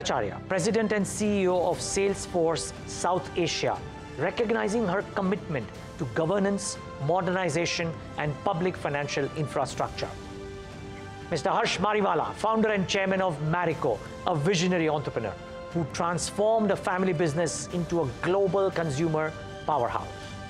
Acharya, President and CEO of Salesforce South Asia, recognizing her commitment to governance, modernization, and public financial infrastructure. Mr. Harsh Mariwala, founder and chairman of Marico, a visionary entrepreneur who transformed a family business into a global consumer powerhouse.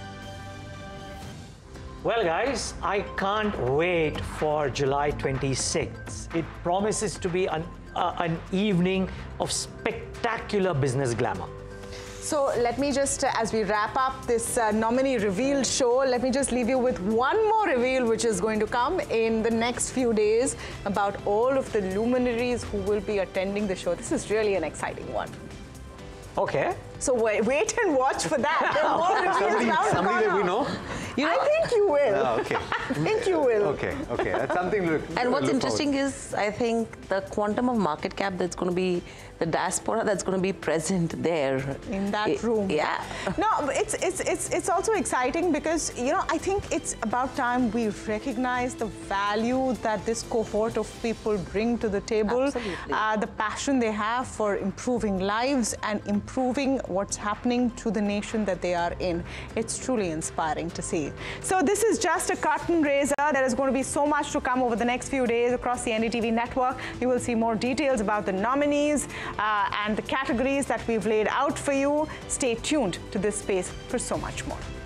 Well, guys, I can't wait for July 26th. It promises to be an evening of spectacular business glamour. So let me just, as we wrap up this nominee reveal show, let me just leave you with one more reveal which is going to come in the next few days about all of the luminaries who will be attending the show. This is really an exciting one. Okay. So wait and watch for that. There are more reveals around the somebody that we know? I think you will. Oh, okay. I think you will. Okay. That's something to look And what's look interesting forward. is, I think, the quantum of market cap that's going to be, the diaspora that's going to be present there. In that room. Yeah. No, it's also exciting because, you know, I think it's about time we recognize the value that this cohort of people bring to the table. Absolutely. The passion they have for improving lives and improving what's happening to the nation that they are in. It's truly inspiring to see. So this is just a curtain raiser. There is going to be so much to come over the next few days across the NDTV network. You will see more details about the nominees and the categories that we've laid out for you. Stay tuned to this space for so much more.